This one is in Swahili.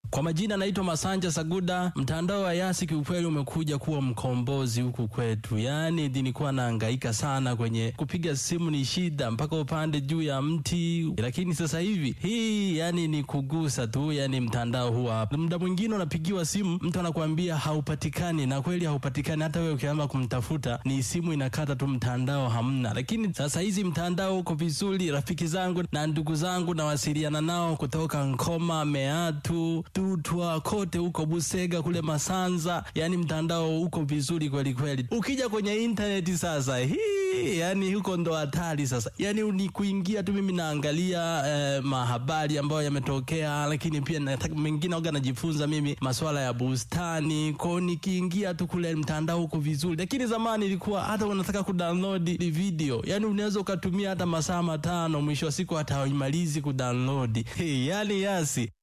Kwa majina naitwa Masanja Saguda. Mtandao wa Yasi kiukweli umekuja kuwa mkombozi huku kwetu. Yani nilikuwa nahangaika sana kwenye kupiga simu, ni shida mpaka upande juu ya mti. Lakini sasa hivi hii yani ni kugusa tu, yani mtandao huwa hapa. Muda mwingine unapigiwa simu, mtu anakuambia haupatikani, na kweli haupatikani. Hata wewe ukianza kumtafuta ni simu inakata tu, mtandao hamna. Lakini sasa hizi mtandao uko vizuri. Rafiki zangu na ndugu zangu nawasiliana nao kutoka Nkoma, Meatu, Tutwa, kote huko Busega kule Masanza. Yani mtandao uko vizuri kweli kweli. Ukija kwenye internet sasa yani huko ndo hatari sasa. Yani ni kuingia tu, mimi naangalia mahabari ambayo yametokea, lakini pia nataka mengine oga najifunza mimi masuala ya bustani. Kwa nikiingia tu kule mtandao uko vizuri. Lakini zamani ilikuwa hata unataka kudownload video, yani unaweza ukatumia hata masaa 5, mwisho wa siku hata haimalizi kudownload. Yani Yasi